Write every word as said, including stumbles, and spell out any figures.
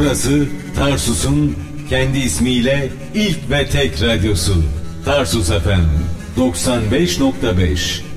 Burası Tarsus'un kendi ismiyle ilk ve tek radyosu. Tarsus F M doksan beş nokta beş.